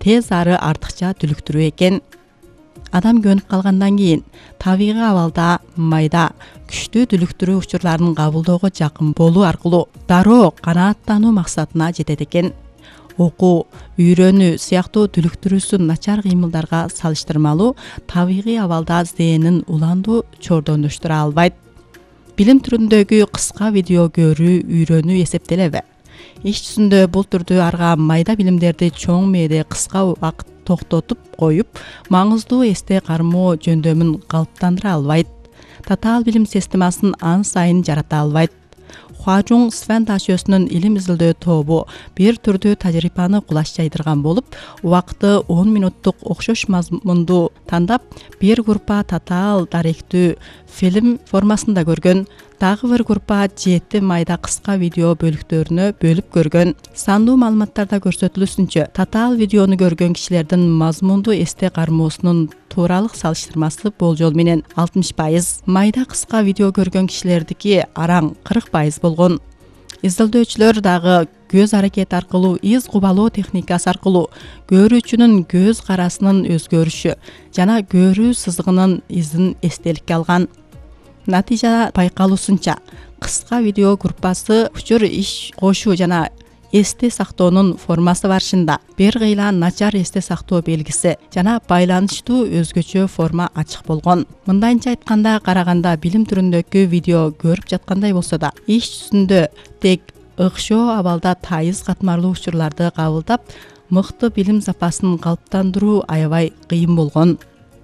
тез ары артыкча түлүктүрүү экен. Адам көнүп калгандан кийин табигый абалда майда күчтүү түлүктүрүү учурларын кабылдоого жакын болуу аркылуу дароо канааттануу максатына жетет экен. Окуу, үйрөнүү сыяктуу түлүктүрүүсү начар кыймылдарга салыштырмалуу табигый абалда зээнин уландуу чордонуштура албайт. Билим түрүндөгү кыска видео көрүү үйрөнүү эсептелеби? Иш жүзүндө бул түрдүү арга майда билимдерди чоң мээде кыска убакыт токтотуп коюп, маңыздуу эсте кармоо жөндөмүн калыптандыра албайт. Татаал билим системасын ан сайын жарата албайт. Хуажуң Свен Дашөсүнүн илим изилдөө тобу бир түрдүү тажрыйбаны кулаш жайдырган болуп, убакыты 10 минуттук окшош мазмунду тандап, бир группа татаал даректүү фильм формасында көргөн, дагы бир группа 7 майда кыска видео бөлүктөрүнө бөлүп көргөн. Сандуу маалыматтарда көрсөтүлүшүнчө, татаал видеону көргөн кишилердин мазмунду эсте кармоосунун тууралык салыштырмасы болжол менен 60%, майда кыска видео көргөн кишилердики араң 40% болгон. Изилдөөчүлөр дагы көз аракети аркылуу из кубалоо техникасы аркылуу көрүүчүнүн көз карасынын өзгөрүшү жана көрүү сызыгынын изин эстеликке алган. Натыйжа байкалуусунча, кыска видео группасы учур иш кошуу жана эсте сактоонун формасы барышында бир кыйла начар эсте сактоо белгиси жана байланыштуу өзгөчө форма ачык болгон. Мындайынча айтканда, караганда билим түрүндөгү видео көрүп жаткандай болсо да, иш жүзүндө тек ыкшоо абалда тайыз катмарлуу учурларды кабылдап, мыкты билим запасын калыптандыруу аябай кыйын болгон.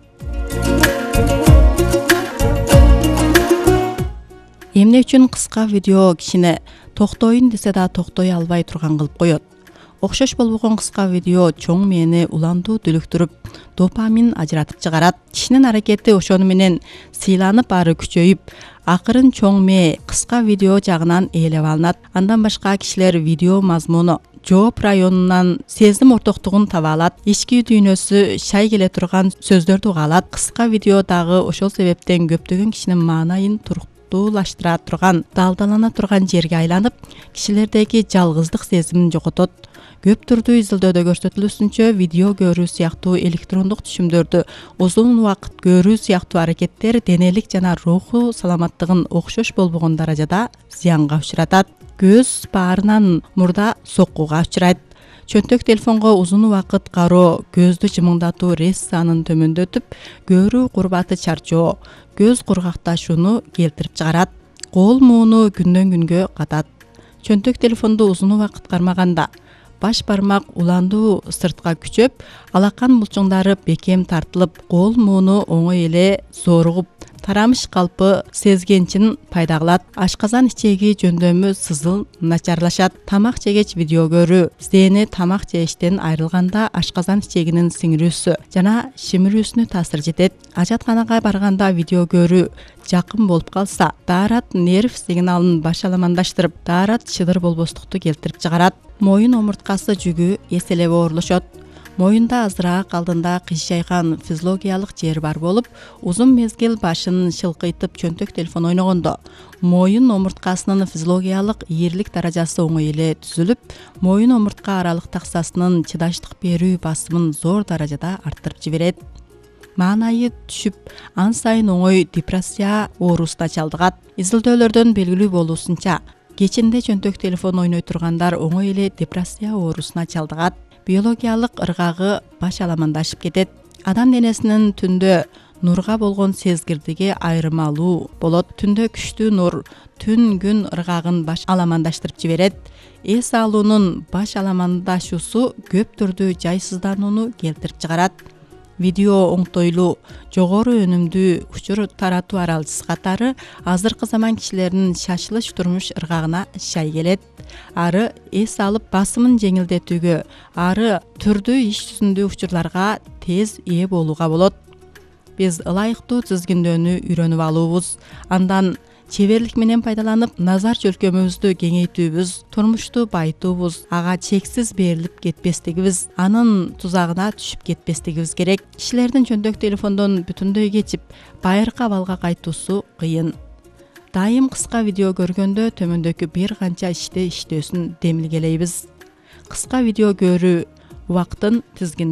Эмне үчүн кыска видео кишини токтоюн десе да токтой албай турган кылып коет? Окшош болбогон кыска видео чоң мээни уландуу түлүктүрүп, допамин ажыратып чыгарат. Кишинин аракети ошону менен сыйланып ары күчөйүп, акырын чоң мээ кыска видео жагынан ээлеп алынат. Андан башка кишилер видео мазмуну, жооп районунан сезим ортоктугун таба алат. Ички дүйнөсү шай келе турган сөздөрдү уга алат. Кыска видео дагы ошол себептен көптөгөн кишинин маанайын туруктуулаштыра турган, далдалана турган жерге айланып, кишилердеги жалгыздык сезимин жоготот. Көп түрдүү изилдөөдө көрсөтүлүшүнчө, видео көрүү сыяктуу электрондук түшүмдөрдү узун убакыт көрүү сыяктуу аракеттер денелик жана руху саламаттыгын окшош болбогон даражада зыянга учуратат. Көз баарынан мурда соккуга учурайт. Чөнтөк телефонго узун убакыт кароо көздү жымыңдатуу рез санын төмөндөтүп, көрүү курбаты чарчоо, көз кургакташууну келтирип чыгарат. Кол мууну күндөн күнгө катат. Чөнтөк телефонду узун убакыт кармаганда баш бармак уландуу сыртка күчөп, алакан булчуңдары бекем тартылып, кол мууну оңой эле зоругуп, тарамыш калпы сезгенчин пайда кылат. Ашказан ичеги жөндөмү сызыл начарлашат. Тамак жегеч видео көрүү зээни тамак жештен айрылганда ашказан ичегинин сиңирүүсү жана шимирүүсүнө таасир жетет. Ажатканага барганда видео көрүү жакын болуп калса, даарат нерв сигналын баш аламандаштырып, даарат чыдыр болбостукту келтирип чыгарат. Моюн омурткасы жүгү эселеп оорлошот. Моюнда азыраак алдында кыйшайган физиологиялык жер бар болуп, узун мезгил башын шылкыйтып чөнтөк телефон ойногондо моюн омурткасынын физиологиялык ийирлик даражасы оңой эле түзүлүп, моюн омуртка аралык таксасынын чыдаштык берүү басымын зор даражада арттырып жиберет. Маанайы түшүп, ан сайын оңой депрессия оорусуна чалдыгат. Изилдөөлөрдөн белгилүү болуусунча, кечинде чөнтөк телефон ойной тургандар оңой эле депрессия оорусуна чалдыгат. Биологиялык ыргагы баш аламандашып кетет. Адам денесинин түндө нурга болгон сезгирдиги айырмалуу болот. Түндө күчтүү нур түн күн ыргагын баш аламандаштырып жиберет. Эс алуунун баш аламандашуусу көп түрдүү жайсызданууну келтирип чыгарат. Видео оңтойлуу, жогору өнүмдүү учур таратуу аралчысы катары азыркы заман кишилеринин шашылыш турмуш ыргагына шай келет. Ары эс алып басымын жеңилдетүүгө, ары түрдүү иш жүзүндүү учурларга тез ээ болууга болот. Биз ылайыктуу тизгиндөөнү үйрөнүп алуубуз, андан чеберлик менен пайдаланып, назар чөлкөмүбүздү кеңейтүүбүз, турмушту байытуубуз, ага чексиз берилип кетпестигибиз, анын тузагына түшүп кетпестигибиз керек. Кишилердин чөнтөк телефондон бүтүндөй кечип, байыркы абалга кайтуусу кыйын. Дайым кыска видео көргөндө төмөндөгү бир канча ишти иштөөсүн демилгелейбиз. Кыска видео көрүү убактын тизгин